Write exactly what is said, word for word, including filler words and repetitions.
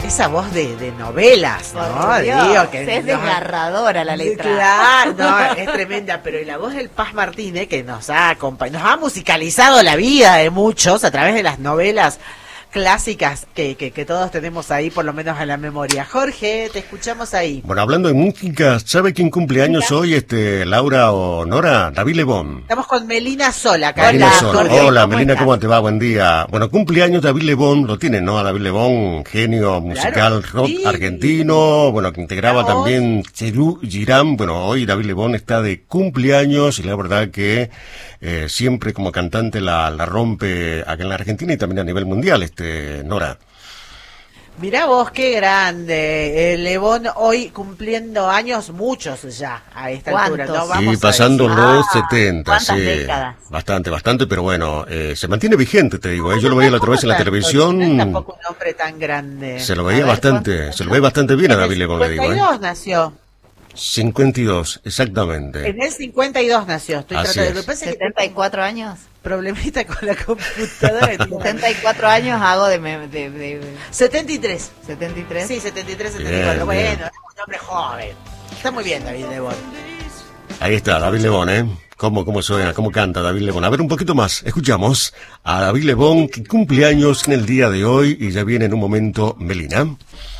esa voz de, de novelas, ¿no? Dios, Digo, que es desgarradora la letra. Claro, no, es tremenda, pero y la voz del Paz Martínez, que nos ha acompañado, nos ha musicalizado la vida de muchos a través de las novelas clásicas que, que, que todos tenemos ahí, por lo menos en la memoria. Jorge, te escuchamos ahí. Bueno, hablando de música, ¿sabe quién cumple años hoy, este, Laura o Nora? David Lebón. Estamos con Melina Sola, acá. Melina Hola, Sola. Jorge, Hola, ¿cómo Melina, estás? ¿cómo te va? Buen día. Bueno, cumpleaños David Lebón, lo tienen, ¿no? A David Lebón, genio musical, Claro, rock sí. argentino, bueno, que integraba Vamos. también Cherú Girán. Bueno, hoy David Lebón está de cumpleaños y la verdad que eh, siempre como cantante la, la rompe acá en la Argentina y también a nivel mundial, este, Nora. Mirá vos, qué grande. Eh, Lebón hoy cumpliendo años, muchos ya a esta ¿Cuántos? altura. ¿no? Sí, Vamos pasando a los Ah, setenta, ¿cuántas sí. décadas? Bastante, bastante, pero bueno, eh, se mantiene vigente, te digo. Eh. Yo lo veía la otra vez en la Tampoco televisión. tanto, no es tampoco un hombre tan grande. Se lo A veía ver, bastante, ¿cuánto? se lo ve bastante bien a En el David Lebón, le digo, ¿eh? cincuenta y dos nació. cincuenta y dos, exactamente. En el cincuenta y dos nació. Estoy Así tratando. es. Lo que pasa es que ¿setenta y cuatro años? problemita con la computadora. setenta y cuatro años hago de, me- de, de, de setenta y tres. setenta y tres. Sí, setenta y tres, Bien, setenta y cuatro. Bueno, bien. es un hombre joven. Está muy bien David Lebón. Ahí está, David Lebón, ¿eh? ¿Cómo, cómo suena, cómo canta David Lebón? A ver, un poquito más. Escuchamos a David Lebón, que cumple años en el día de hoy y ya viene en un momento Melina.